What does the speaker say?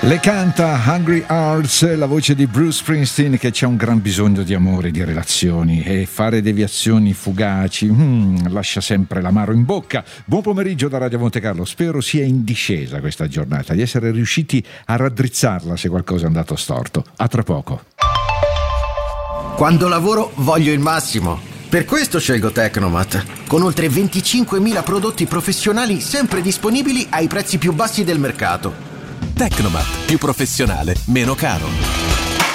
Le canta Hungry Hearts, la voce di Bruce Springsteen, che c'è un gran bisogno di amore, di relazioni, e fare deviazioni fugaci lascia sempre l'amaro in bocca. Buon pomeriggio da Radio Monte Carlo, spero sia in discesa questa giornata, di essere riusciti a raddrizzarla se qualcosa è andato storto. A tra poco. Quando lavoro voglio il massimo. Per questo scelgo Tecnomat, con oltre 25.000 prodotti professionali sempre disponibili ai prezzi più bassi del mercato. Tecnomat, più professionale, meno caro.